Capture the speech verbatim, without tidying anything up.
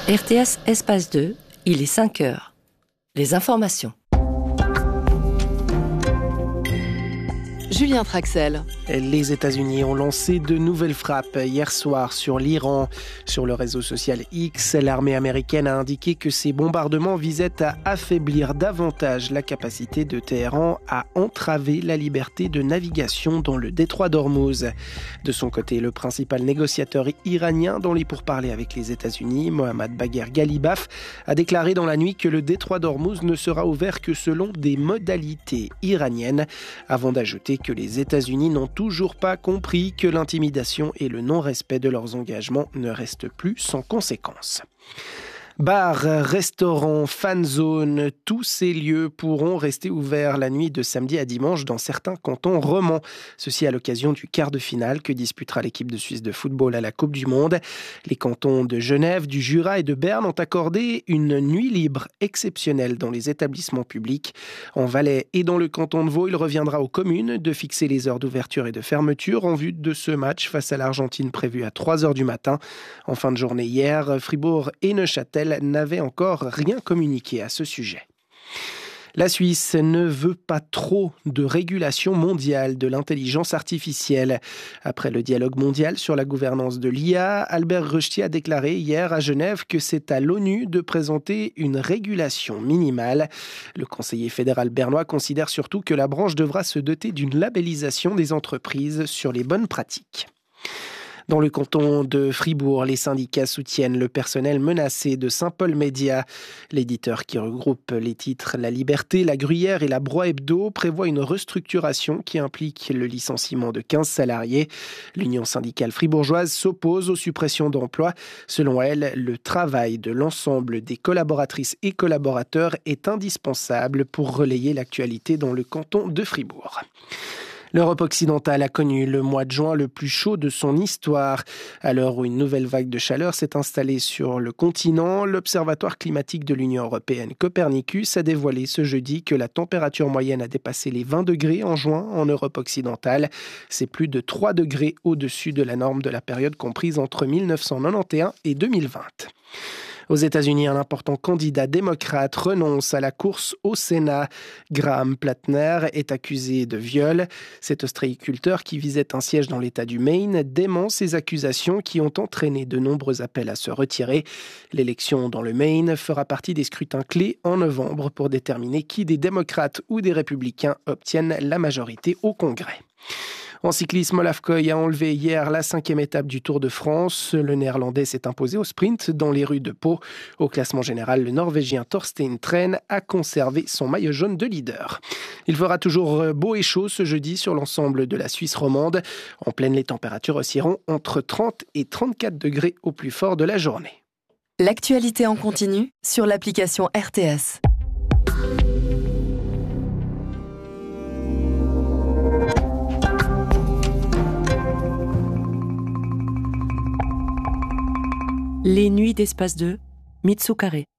R T S Espace deux, il est cinq heures. Les informations. Julien Traxel. Les États-Unis ont lancé de nouvelles frappes hier soir sur l'Iran. Sur le réseau social X, l'armée américaine a indiqué que ces bombardements visaient à affaiblir davantage la capacité de Téhéran à entraver la liberté de navigation dans le détroit d'Ormuz. De son côté, le principal négociateur iranien dans les pourparlers avec les États-Unis, Mohammad Bagher Ghalibaf, a déclaré dans la nuit que le détroit d'Ormuz ne sera ouvert que selon des modalités iraniennes, avant d'ajouter que les États-Unis n'ont toujours pas compris que l'intimidation et le non-respect de leurs engagements ne restent plus sans conséquence. Bars, restaurants, fan zones, tous ces lieux pourront rester ouverts la nuit de samedi à dimanche dans certains cantons romans. Ceci à l'occasion du quart de finale que disputera l'équipe de Suisse de football à la Coupe du Monde. Les cantons de Genève, du Jura et de Berne ont accordé une nuit libre exceptionnelle dans les établissements publics. En Valais et dans le canton de Vaud, il reviendra aux communes de fixer les heures d'ouverture et de fermeture en vue de ce match face à l'Argentine prévu à trois heures du matin. En fin de journée hier, Fribourg et Neuchâtel n'avait encore rien communiqué à ce sujet. La Suisse ne veut pas trop de régulation mondiale de l'intelligence artificielle. Après le dialogue mondial sur la gouvernance de l'I A, Albert Rösti a déclaré hier à Genève que c'est à l'ONU de présenter une régulation minimale. Le conseiller fédéral bernois considère surtout que la branche devra se doter d'une labellisation des entreprises sur les bonnes pratiques. Dans le canton de Fribourg, les syndicats soutiennent le personnel menacé de Saint-Paul Média. L'éditeur qui regroupe les titres La Liberté, La Gruyère et La Broye Hebdo prévoit une restructuration qui implique le licenciement de quinze salariés. L'Union syndicale fribourgeoise s'oppose aux suppressions d'emplois. Selon elle, le travail de l'ensemble des collaboratrices et collaborateurs est indispensable pour relayer l'actualité dans le canton de Fribourg. L'Europe occidentale a connu le mois de juin le plus chaud de son histoire. À l'heure où une nouvelle vague de chaleur s'est installée sur le continent, l'Observatoire climatique de l'Union européenne Copernicus a dévoilé ce jeudi que la température moyenne a dépassé les vingt degrés en juin en Europe occidentale. C'est plus de trois degrés au-dessus de la norme de la période comprise entre mille neuf cent quatre-vingt-onze et deux mille vingt. Aux États-Unis, un important candidat démocrate renonce à la course au Sénat. Graham Plattner est accusé de viol. Cet ostréiculteur qui visait un siège dans l'État du Maine dément ces accusations qui ont entraîné de nombreux appels à se retirer. L'élection dans le Maine fera partie des scrutins clés en novembre pour déterminer qui des démocrates ou des républicains obtiennent la majorité au Congrès. En cyclisme, Olaf Koy a enlevé hier la cinquième étape du Tour de France. Le Néerlandais s'est imposé au sprint dans les rues de Pau. Au classement général, le Norvégien Thorstein Tren a conservé son maillot jaune de leader. Il fera toujours beau et chaud ce jeudi sur l'ensemble de la Suisse romande. En pleine, les températures oscilleront entre trente et trente-quatre degrés au plus fort de la journée. L'actualité en continu sur l'application R T S. Les nuits d'Espace deux, Mitsu Carré.